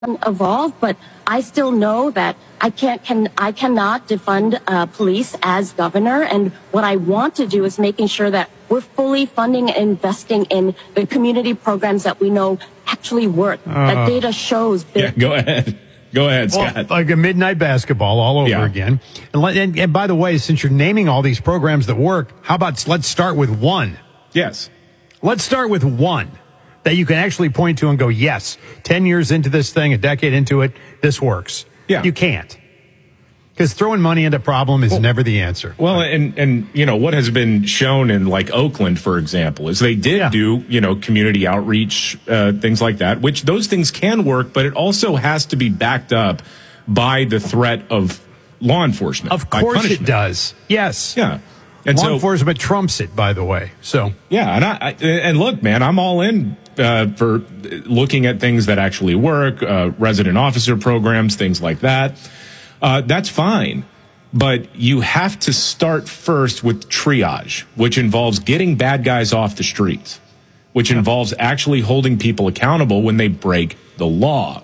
evolve, but I still know that I cannot defund police as governor. And what I want to do is making sure that we're fully funding and investing in the community programs that we know actually work. That data shows. Yeah, go ahead. Go ahead, Scott. Well, like a midnight basketball all over again. And by the way, since you're naming all these programs that work, how about let's start with one? Yes. Let's start with one that you can actually point to and go, yes, 10 years into this thing, a decade into it, this works. Yeah. You can't. Because throwing money into a problem is never the answer. Well, and you know, what has been shown in like Oakland, for example, is they did do, you know, community outreach, things like that, which those things can work, but it also has to be backed up by the threat of law enforcement. Of course it does. Yes. Yeah. And law enforcement trumps it, by the way. So yeah, and look, man, I'm all in for looking at things that actually work, resident officer programs, things like that. That's fine, but you have to start first with triage, which involves getting bad guys off the streets, which involves actually holding people accountable when they break the law.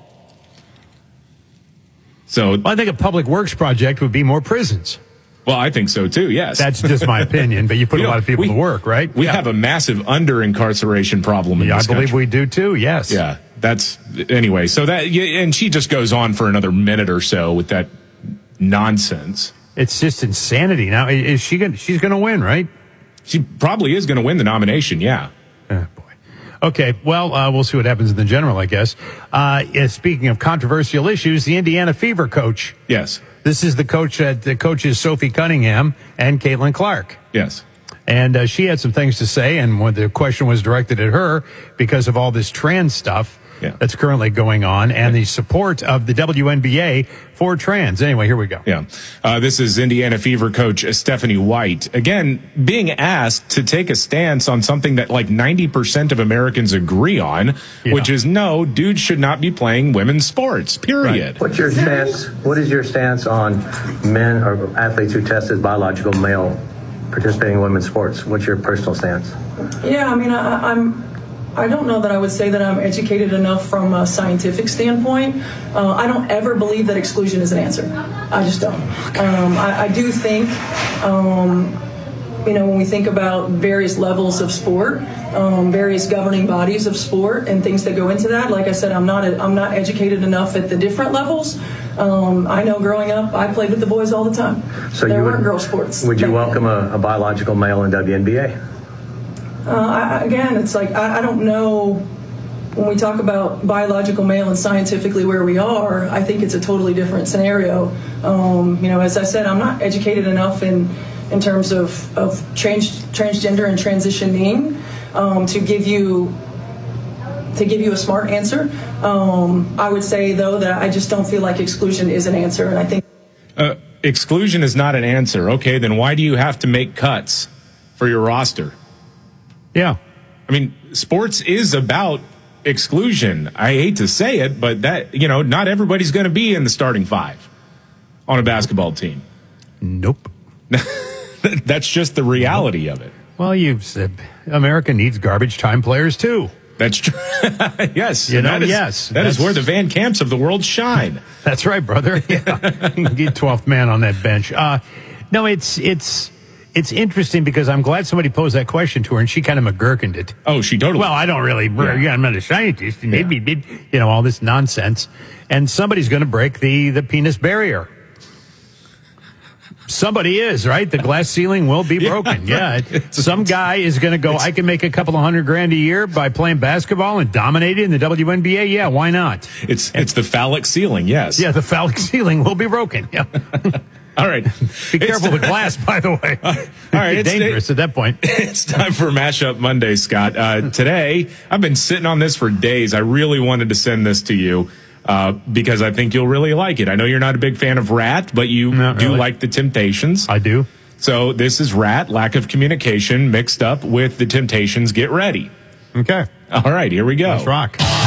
So I think a public works project would be more prisons. Well, I think so too, yes. That's just my opinion, but you put a lot of people to work, right? We have a massive under-incarceration problem in this country. I believe we do too, yes. Yeah, anyway, so and she just goes on for another minute or so with that nonsense. It's just insanity. Now, she's going to win, right? She probably is going to win the nomination, yeah. Oh, boy. Okay, well, we'll see what happens in the general, I guess. Speaking of controversial issues, the Indiana Fever coach. Yes. This is the coach. The coach is Sophie Cunningham and Caitlin Clark. Yes. And she had some things to say, and when the question was directed at her because of all this trans stuff that's currently going on and the support of the WNBA for trans. Anyway, here we go. Yeah. This is Indiana Fever coach Stephanie White. Again, being asked to take a stance on something that like 90% of Americans agree on, which is no, dudes should not be playing women's sports, period. Right. What's your stance? What is your stance on men or athletes who test as biological male participating in women's sports? What's your personal stance? Yeah, I mean, I don't know that I would say that I'm educated enough from a scientific standpoint. I don't ever believe that exclusion is an answer. I just don't. I do think, when we think about various levels of sport, various governing bodies of sport and things that go into that, like I said, I'm not educated enough at the different levels. I know growing up, I played with the boys all the time. So there weren't girl sports. Would you welcome a biological male in WNBA? Again, it's like, I don't know, when we talk about biological male and scientifically where we are, I think it's a totally different scenario. As I said, I'm not educated enough in terms of transgender and transitioning to give you a smart answer. I would say, though, that I just don't feel like exclusion is an answer, and I think exclusion is not an answer. Okay, then why do you have to make cuts for your roster? Yeah. I mean, sports is about exclusion. I hate to say it, but not everybody's going to be in the starting five on a basketball team. Nope. That's just the reality of it. Well, you've said America needs garbage time players too. That's true. Yes. That is where the Van Camps of the world shine. That's right, brother. Yeah. Get 12th man on that bench. No, it's interesting because I'm glad somebody posed that question to her and she kind of McGurkined it. Oh, she totally. Well, I don't really. I'm not a scientist. And maybe all this nonsense. And somebody's going to break the penis barrier. Somebody is, right? The glass ceiling will be broken. Yeah. Some guy is going to go, I can make a couple of $100,000 a year by playing basketball and dominating in the WNBA. Yeah, why not? It's the phallic ceiling, yes. Yeah, the phallic ceiling will be broken. Yeah. All right. Be careful with glass, by the way. All right. It's dangerous at that point. It's time for Mashup Monday, Scott. Today, I've been sitting on this for days. I really wanted to send this to you because I think you'll really like it. I know you're not a big fan of Rat, but you do like the Temptations. I do. So this is Rat, Lack of Communication, mixed up with the Temptations, Get Ready. Okay. All right, here we go. Let's rock.